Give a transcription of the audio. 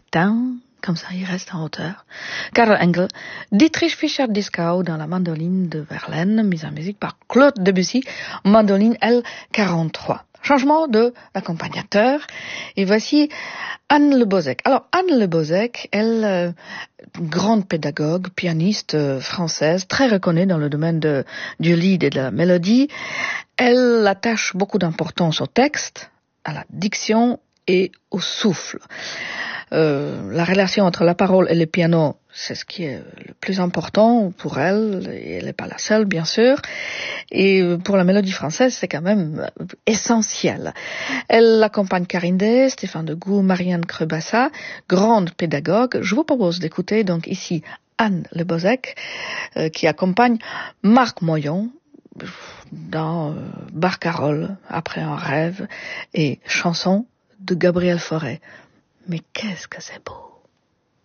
matin, comme ça il reste en hauteur. Karl Engel, Dietrich Fischer-Dieskau dans la mandoline de Verlaine, mise en musique par Claude Debussy, mandoline L43. Changement de l'accompagnateur, et voici Anne Le Bozec. Alors Anne Le Bozec, elle, grande pédagogue, pianiste française, très reconnue dans le domaine du lead et de la mélodie, elle attache beaucoup d'importance au texte, à la diction et au souffle. La relation entre la parole et le piano, c'est ce qui est le plus important pour elle, et elle n'est pas la seule bien sûr, et pour la mélodie française c'est quand même essentiel. Elle accompagne Karine Day, Stéphane Degout, Marianne Crebassa, grande pédagogue. Je vous propose d'écouter donc ici Anne Le Bozec qui accompagne Marc Moyon dans Barcarolle, Après un rêve, et chanson de Gabriel Fauré. Mais qu'est-ce que c'est beau!